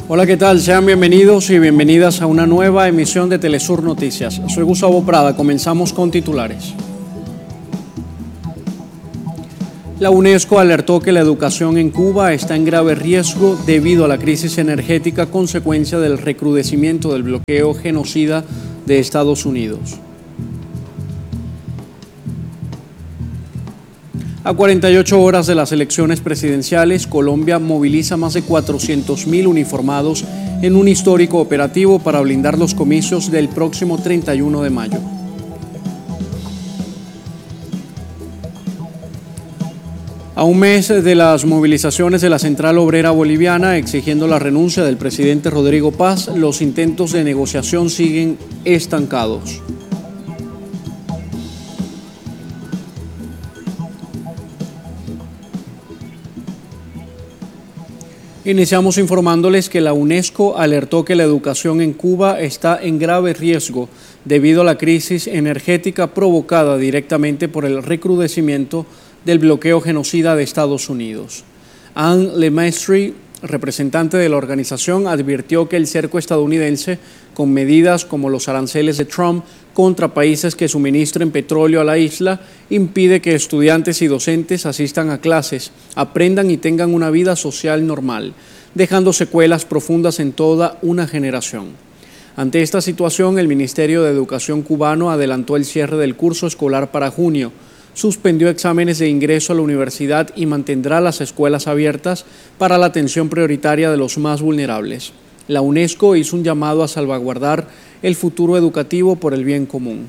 Hola, ¿qué tal? Sean bienvenidos y bienvenidas a una nueva emisión de Telesur Noticias. Soy Gustavo Prada, comenzamos con titulares. La UNESCO alertó que la educación en Cuba está en grave riesgo debido a la crisis energética consecuencia del recrudecimiento del bloqueo genocida de Estados Unidos. A 48 horas de las elecciones presidenciales, Colombia moviliza más de 400.000 uniformados en un histórico operativo para blindar los comicios del próximo 31 de mayo. A un mes de las movilizaciones de la Central Obrera Boliviana exigiendo la renuncia del presidente Rodrigo Paz, los intentos de negociación siguen estancados. Iniciamos informándoles que la UNESCO alertó que la educación en Cuba está en grave riesgo debido a la crisis energética provocada directamente por el recrudecimiento del bloqueo genocida de Estados Unidos. Anne Lemaitre, representante de la organización, advirtió que el cerco estadounidense, con medidas como los aranceles de Trump contra países que suministren petróleo a la isla, impide que estudiantes y docentes asistan a clases, aprendan y tengan una vida social normal, dejando secuelas profundas en toda una generación. Ante esta situación, el Ministerio de Educación cubano adelantó el cierre del curso escolar para junio, suspendió exámenes de ingreso a la universidad y mantendrá las escuelas abiertas para la atención prioritaria de los más vulnerables. La UNESCO hizo un llamado a salvaguardar el futuro educativo por el bien común.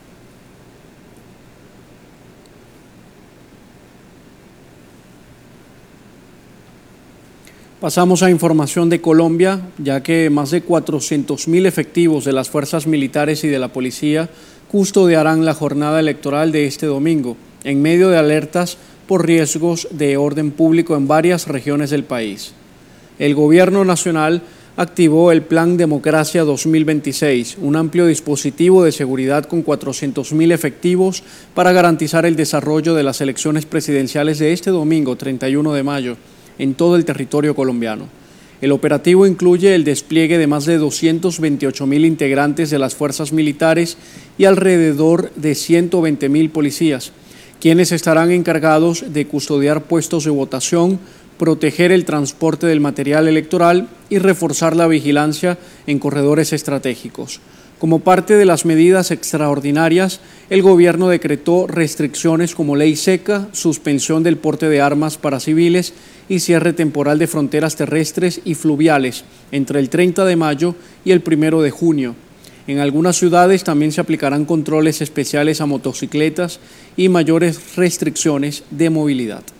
Pasamos a información de Colombia, ya que más de 400.000 efectivos de las fuerzas militares y de la policía custodiarán la jornada electoral de este domingo, en medio de alertas por riesgos de orden público en varias regiones del país. El Gobierno Nacional activó el Plan Democracia 2026, un amplio dispositivo de seguridad con 400.000 efectivos para garantizar el desarrollo de las elecciones presidenciales de este domingo, 31 de mayo, en todo el territorio colombiano. El operativo incluye el despliegue de más de 228.000 integrantes de las fuerzas militares y alrededor de 120.000 policías, quienes estarán encargados de custodiar puestos de votación, proteger el transporte del material electoral y reforzar la vigilancia en corredores estratégicos. Como parte de las medidas extraordinarias, el gobierno decretó restricciones como ley seca, suspensión del porte de armas para civiles y cierre temporal de fronteras terrestres y fluviales entre el 30 de mayo y el 1 de junio. En algunas ciudades también se aplicarán controles especiales a motocicletas y mayores restricciones de movilidad.